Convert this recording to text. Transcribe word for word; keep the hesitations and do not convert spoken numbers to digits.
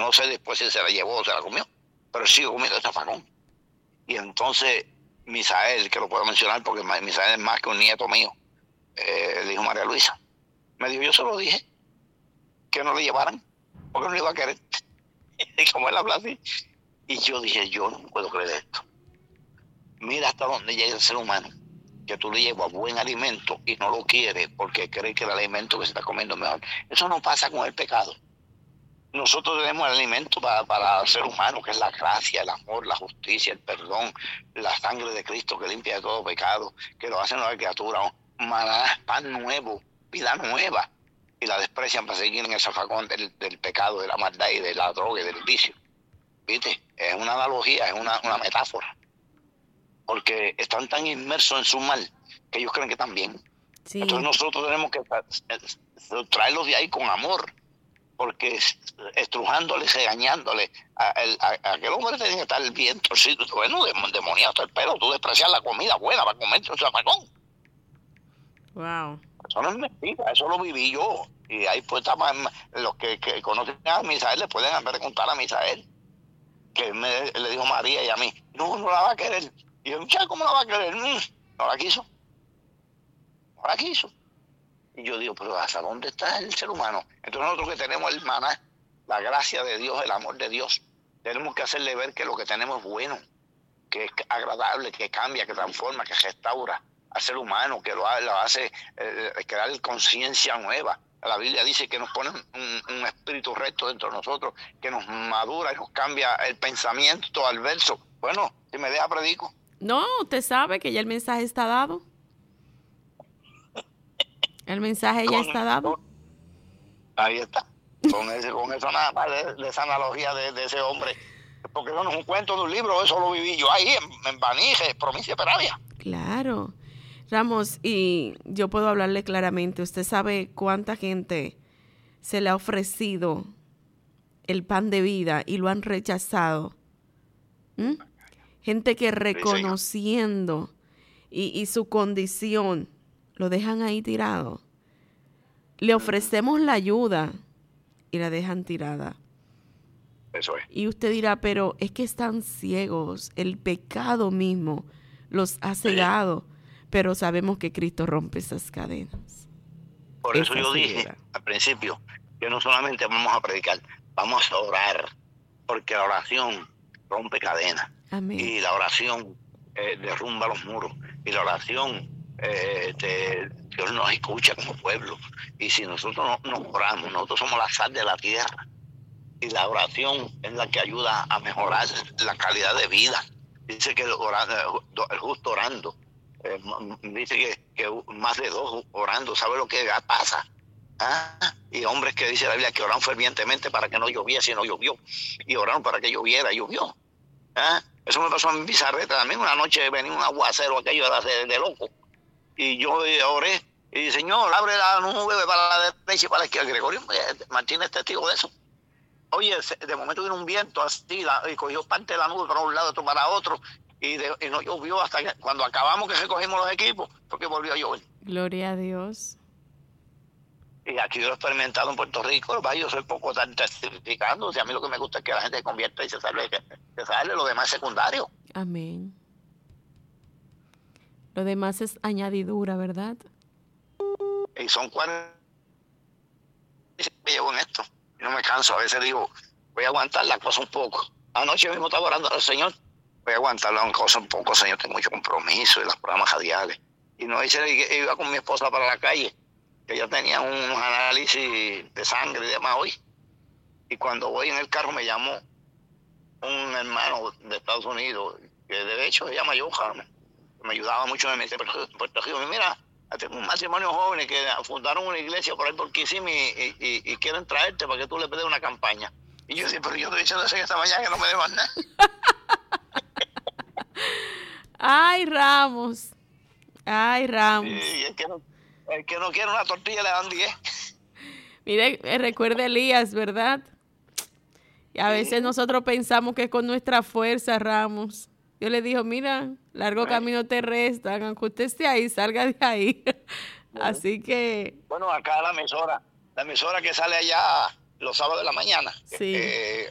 no sé después si se la llevó o se la comió, pero sigo comiendo el zafacón. Y entonces Misael, que lo puedo mencionar porque Misael es más que un nieto mío, eh, dijo María Luisa, me dijo, yo se lo dije, que no le llevaran, porque no le iba a querer. Y como él habla así, y yo dije, yo no puedo creer esto. Mira hasta dónde llega el ser humano, que tú le llevas buen alimento y no lo quiere porque cree que el alimento que se está comiendo es mejor. Eso no pasa con el pecado. Nosotros tenemos el alimento para, para el ser humano, que es la gracia, el amor, la justicia, el perdón, la sangre de Cristo que limpia de todo pecado, que lo hace nueva criatura, maná, pan nuevo, vida nueva, y la desprecian para seguir en el zafacón del, del pecado, de la maldad y de la droga y del vicio. ¿Viste? Es una analogía, es una, una metáfora, porque están tan inmersos en su mal que ellos creen que están bien. Sí. Entonces nosotros tenemos que traerlos de ahí con amor, porque estrujándole, regañándole, a, a, a aquel hombre tiene que estar bien torcido, bueno, demoniado hasta el pelo, tú desprecias la comida buena para comerte un zafacón. Wow. Eso no es mentira, eso lo viví yo. Y ahí pues los que, que conocen a Misael le pueden preguntar a Misael, que me, le dijo María y a mí, no, no la va a querer. Y yo, muchacho, ¿cómo la va a querer? Mm, no la quiso. No la quiso. Y yo digo, pero ¿hasta dónde está el ser humano? Entonces nosotros que tenemos el maná, la gracia de Dios, el amor de Dios, tenemos que hacerle ver que lo que tenemos es bueno, que es agradable, que cambia, que transforma, que restaura al ser humano, que lo, lo hace eh, crear conciencia nueva. La Biblia dice que nos pone un, un espíritu recto dentro de nosotros, que nos madura y nos cambia el pensamiento al verso. Bueno, si me deja predico. No, usted sabe que ya el mensaje está dado. El mensaje ya con, está dado. Con, ahí está. Con, ese, con eso nada más de, de esa analogía de, de ese hombre. Porque eso no es un cuento de un libro, eso lo viví yo ahí en, en Banije, provincia de Peravia. Claro. Ramos, y yo puedo hablarle claramente. Usted sabe cuánta gente se le ha ofrecido el pan de vida y lo han rechazado. ¿Mm? Gente que reconociendo y, y su condición lo dejan ahí tirado. Le ofrecemos la ayuda y la dejan tirada. Eso es. Y usted dirá, pero es que están ciegos. El pecado mismo los ha cegado. Pero sabemos que Cristo rompe esas cadenas. Por eso yo dije al principio que no solamente vamos a predicar, vamos a orar. Porque la oración rompe cadenas. Amén. Y la oración eh, derrumba los muros. Y la oración Eh, te, Dios nos escucha como pueblo, y si nosotros no, nos oramos, nosotros somos la sal de la tierra, y la oración es la que ayuda a mejorar la calidad de vida. Dice que el, orando, el justo orando, eh, dice que, que más de dos orando, ¿sabe lo que pasa? ¿Ah? Y hombres que dice la Biblia que oraron fervientemente para que no lloviese y no llovió, y oraron para que lloviera y llovió. ¿Ah? Eso me pasó en Bizarreta también. Una noche venía un aguacero, aquello era de, de loco. Y yo oré, y dije, Señor, abre la nube para la derecha y para la izquierda. Gregorio Martínez es testigo de eso. Oye, de momento vino un viento así, la, y cogió parte de la nube para un lado, otro para otro, y, de, y no llovió hasta que, cuando acabamos que recogimos los equipos, porque volvió a llover. Gloria a Dios. Y aquí yo lo he experimentado en Puerto Rico, yo soy poco tan testificando, o sea, a mí lo que me gusta es que la gente se convierta y se salve, que se salve, lo demás es secundario. Amén. Lo demás es añadidura, ¿verdad? Y son cuarenta que llevo en esto. Y no me canso. A veces digo, voy a aguantar la cosa un poco. Anoche mismo estaba orando al Señor. Voy a aguantar la cosa un poco, Señor. Tengo mucho compromiso y los programas radiales. Y no hice, iba con mi esposa para la calle, que ella tenía unos análisis de sangre y demás hoy. Y cuando voy en el carro me llamó un hermano de Estados Unidos, que de hecho se llama Johan, me ayudaba mucho en el Puerto Rico. Mira, tengo un matrimonio jóvenes que fundaron una iglesia por ahí por Kissimmee y, y, y quieren traerte para que tú le pides una campaña. Y yo decía, pero yo te he dicho de esta mañana que no me deban nada. Ay, Ramos. Ay, Ramos. Sí, el, que no, el que no quiere una tortilla le dan diez. Mire, recuerda Elías, ¿verdad? Y a sí. veces nosotros pensamos que es con nuestra fuerza, Ramos. Yo le dijo, mira, largo bueno. camino te resta, aunque usted esté ahí, salga de ahí. Bueno. Así que... Bueno, acá la emisora, la emisora que sale allá los sábados de la mañana, sí. eh,